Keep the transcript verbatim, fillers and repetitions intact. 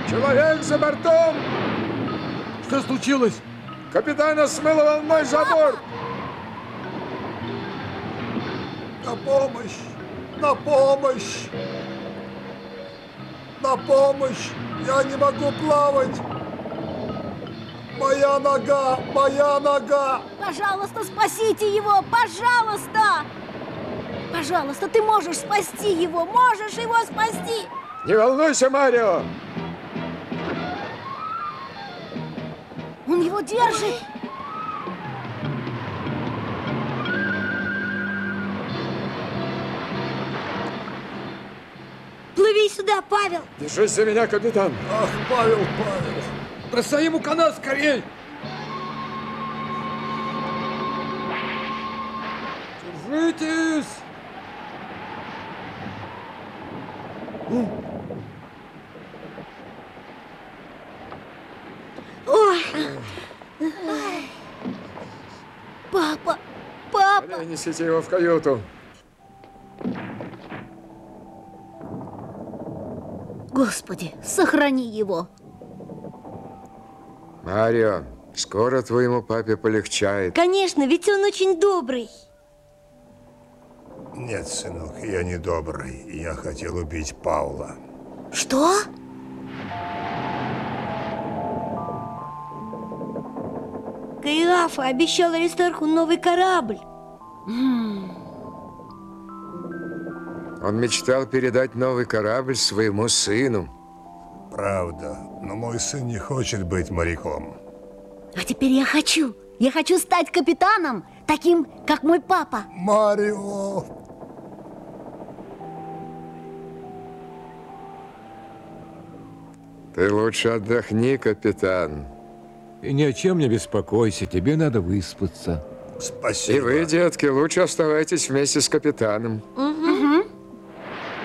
Человек за бортом! Что случилось? Капитана смыло волной за борт! На помощь! На помощь! На помощь! Я не могу плавать! Моя нога! Моя нога! Пожалуйста, спасите его! Пожалуйста! Пожалуйста, ты можешь спасти его! Можешь его спасти! Не волнуйся, Марио! Он его держит! Плыви сюда, Павел! Держись за меня, капитан! Ах, Павел, Павел! Бросай ему канат скорей! Держитесь! Ой! Папа! Папа! Скорее несите его в каюту. Господи, сохрани его! Марио, скоро твоему папе полегчает. Конечно, ведь он очень добрый. Нет, сынок, я не добрый. Я хотел убить Паула. Что? Каиафа обещал Аристарху новый корабль. Он мечтал передать новый корабль своему сыну. Правда, но мой сын не хочет быть моряком. А теперь я хочу. Я хочу стать капитаном, таким, как мой папа. Марио! Ты лучше отдохни, капитан. И ни о чем не беспокойся, тебе надо выспаться. Спасибо. И вы, детки, лучше оставайтесь вместе с капитаном. Угу.